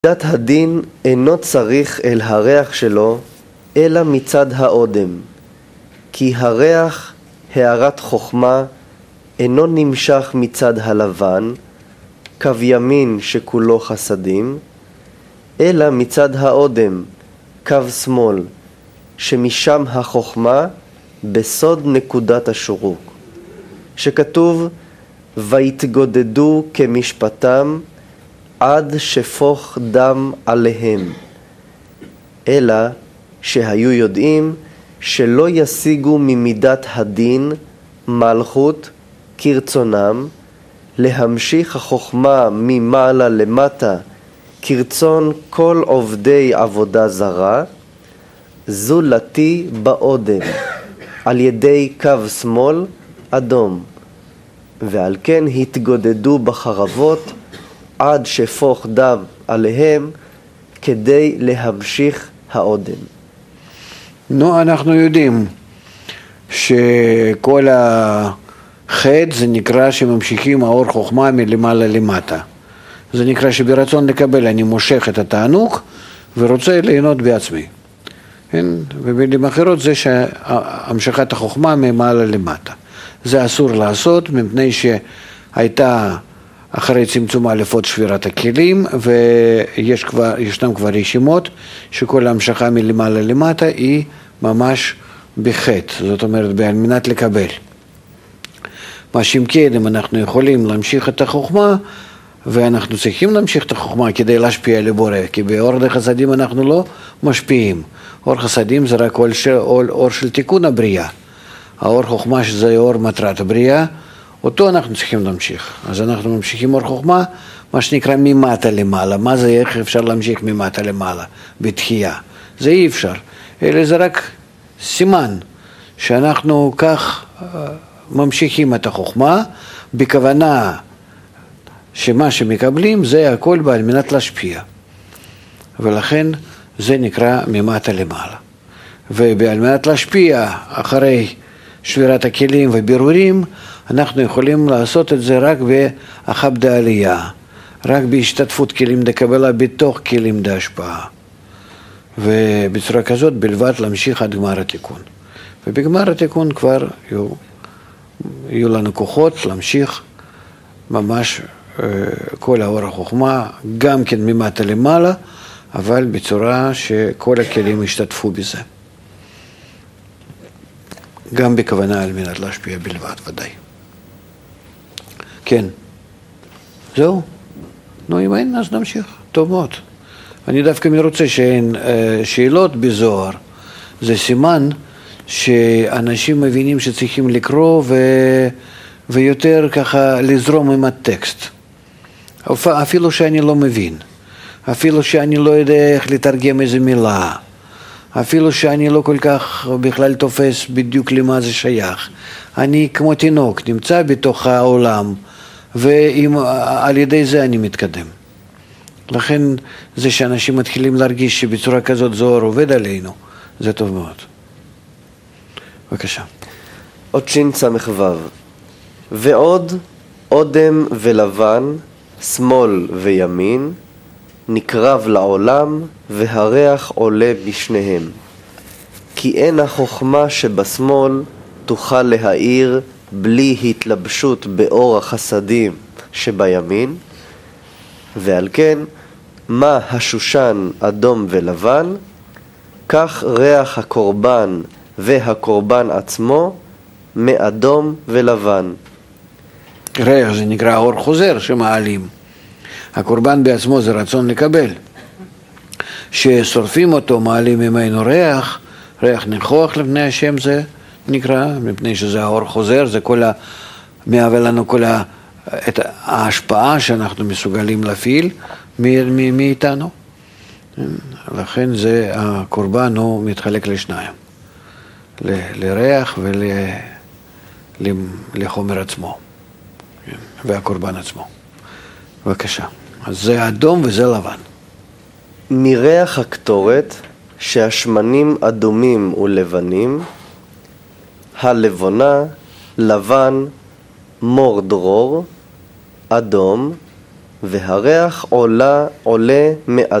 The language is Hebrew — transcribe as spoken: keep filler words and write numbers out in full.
מידת הדין אינו צריך אל הריח שלו, אלא מצד האודם. כי הריח, הערת חוכמה, אינו נמשך מצד הלבן, קו ימין שכולו חסדים, אלא מצד האודם, קו שמאל, שמשם החוכמה בסוד נקודת השורוק. שכתוב, ויתגודדו כמשפטם, עד שפוך דם עליהם, אלא שהיו יודעים שלא ישיגו ממידת הדין מלכות כרצונם, להמשיך החוכמה ממעלה למטה כרצון כל עובדי עבודה זרה, זולתי באודם, על ידי קו שמאל אדום, ועל כן התגודדו בחרבות עד שפוך דם עליהם כדי להמשיך האודם. נו, אנחנו יודעים שכל החטא זה נקרא שממשיכים האור חוכמה מלמעלה למטה. זה נקרא שברצון לקבל אני מושך את התענוג ורוצה ליהנות בעצמי. כן? ובמילים אחרות זה שהמשכת החוכמה ממעלה למטה. זה אסור לעשות מפני שהייתה אחרי צמצום אלפות שבירת הכלים, ויש כבר, ישנם כבר רשימות שכל ההמשכה מלמעלה למטה היא ממש בחטא, זאת אומרת על מנת לקבל. מה שאם כן, אם אנחנו יכולים להמשיך את החוכמה, ואנחנו צריכים להמשיך את החוכמה כדי להשפיע על הבורא, כי באור חסדים אנחנו לא משפיעים. אור חסדים זה רק אור של, אור, אור של תיקון הבריאה. האור חוכמה שזה אור מטרת הבריאה, אותו אנחנו צריכים להמשיך. אז אנחנו ממשיכים אור חוכמה, מה שנקרא ממטה למעלה. מה זה, איך אפשר להמשיך ממטה למעלה? בתחייה. זה אי אפשר. אלא זה רק סימן שאנחנו כך ממשיכים את החוכמה, בכוונה שמה שמקבלים זה הכל בעל מנת להשפיע. ולכן זה נקרא ממטה למעלה. ובעל מנת להשפיע אחרי שבירת הכלים ובירורים, אנחנו יכולים לעשות את זה רק באחב דעלייה, רק בהשתתפות כלים דקבלה בתוך כלים דהשפעה. ובצורה כזאת בלבד להמשיך עד גמר התיקון. ובגמר התיקון כבר יהיו, יהיו לנו כוחות להמשיך ממש כל האור החוכמה, גם כן ממטה למעלה, אבל בצורה שכל הכלים ישתתפו בזה. גם בכוונה על מנת להשפיע בלבד, ודאי. כן. זהו? נו, אם אין, אז נמשיך. טוב מאוד. אני דווקא מרוצה שאין אה, שאלות בזוהר. זה סימן שאנשים מבינים שצריכים לקרוא ו... ויותר ככה לזרום עם הטקסט. אפילו שאני לא מבין. אפילו שאני לא יודע איך לתרגם איזה מילה. אפילו שאני לא כל כך בכלל תופס בדיוק למה זה שייך. אני כמו תינוק, נמצא בתוך העולם, ועל ידי זה אני מתקדם. לכן זה שאנשים מתחילים להרגיש שבצורה כזאת זוהר עובד עלינו, זה טוב מאוד. בבקשה. עוד שין סמך וו. ועוד אודם ולבן, שמאל וימין, נקרב לעולם והריח עולה בשניהם. כי אין החוכמה שבשמאל תוכל להאיר בלי התלבשות באור החסדים שבימין, ועל כן מה השושן אדום ולבן, כך ריח הקורבן והקורבן עצמו מאדום ולבן. ריח זה נקרא אור חוזר שמעלים. הקורבן בעצמו זה רצון לקבל. ששורפים אותו, מעלים ממנו ריח, ריח ניחוח לפני השם זה נקרא, מפני שזה האור חוזר, זה כל ה... מהווה לנו כל ה... את ההשפעה שאנחנו מסוגלים להפעיל מאיתנו. לכן זה, הקורבן הוא מתחלק לשניים. ל... לריח ולחומר עצמו. והקורבן עצמו. בבקשה. אז זה אדום וזה לבן. מריח הקטורת שהשמנים אדומים ולבנים, הלבונה, לבן, מור דרור, אדום, והריח עולה, עולה